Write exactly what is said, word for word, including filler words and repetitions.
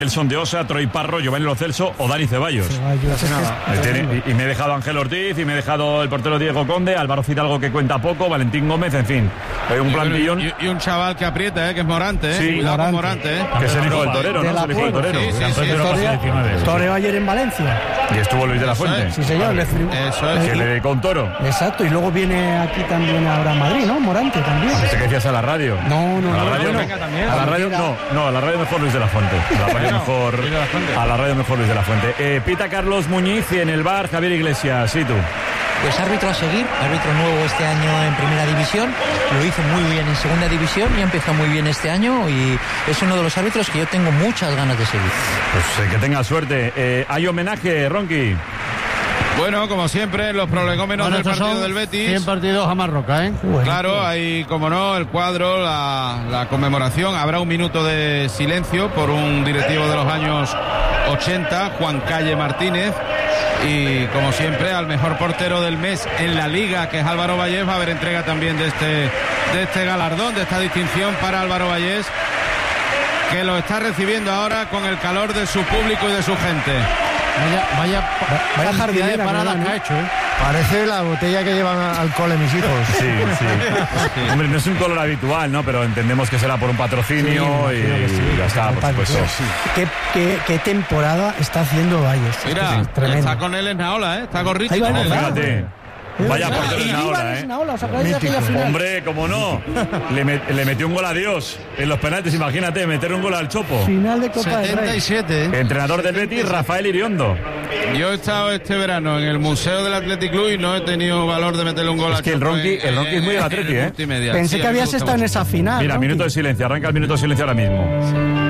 Nelson de Osa, Troy Parro, Giovanni Lo Celso o Dani Ceballos. Ceballos Me tiene- y, y me he dejado Ángel Ortiz, y me he dejado el portero Diego Conde, Álvaro Fidalgo que cuenta poco, Valentín Gómez, en fin. Hay un Y, plantillón y- y un chaval que aprieta, ¿eh? Que es Morante, ¿eh? Sí, Cuidado con Morante. Morante, ¿eh? que es el hijo del torero, De ¿no? la Es el hijo del Fuente. torero. Sí, sí, sí. Toreó- Toreó ayer en Valencia. Y estuvo Luis de la Fuente, Sí, señor. le fri- Eso es. que le dedicó un toro. Exacto, y luego viene aquí también ahora a Madrid, ¿no? Morante también. ¿Este que decías a la radio? No, no, A la no, radio, bueno, venga, también. A la radio, no, no, a la radio mejor Luis de la Fuente. A la radio mejor, Luis de la Fuente. a la radio mejor Luis de la Fuente. Eh, pita Carlos Muñiz y en el bar Javier Iglesias, sí tú. Pues árbitro a seguir, árbitro nuevo este año en primera división, lo hizo muy bien en segunda división y ha empezado muy bien este año y es uno de los árbitros que yo tengo muchas ganas de seguir. Pues eh, que tenga suerte. Eh, hay homenaje, Ronqui. Bueno, como siempre, los prolegómenos Bueno, del estos partido son del Betis. cien partidos a Marroca, ¿eh? bueno, Claro, hay, como no, el cuadro, la, la conmemoración. Habrá un minuto de silencio por un directivo de los años ochenta, Juan Calle Martínez. Y, como siempre, al mejor portero del mes en la Liga, que es Álvaro Vallés. Va a haber entrega también de este, de este galardón, de esta distinción para Álvaro Vallés, que lo está recibiendo ahora con el calor de su público y de su gente. Vaya, vaya, vaya cantidad de jardinera, paradas ¿no? que ha hecho, ¿eh? Parece la botella que llevan al cole mis hijos. Sí, sí. Hombre, no es un color habitual, ¿no? Pero entendemos que será por un patrocinio Sí, y, imagino que sí. ya está, por Total, supuesto. sí. ¿Qué, qué, qué temporada está haciendo Valles? Mira, Es tremendo. está con él en Naola, ¿eh? Está gorrito Ahí va, con él. ¿verdad? Fíjate. Vaya Ah, portero y en ahora, Aníbal ¿eh? Esnaola, ¿os acordáis de aquella final? Hombre, cómo no. Le, met- le metió un gol a Dios en los penaltis, imagínate, meter un gol al Chopo. Final de Copa del setenta Rey. y siete, ¿eh? Entrenador del Betis, Rafael Iriondo. Yo he estado este verano en el Museo del Athletic Club y no he tenido valor de meterle un gol Es al que el Chopo Ronqui- en- el Ronqui es muy del en- Atleti, en ¿eh? multimedia. Pensé Sí, que a mí me habías gusta estado en mucho. esa final. Mira, ¿no? minuto de silencio, arranca el minuto de silencio ahora mismo.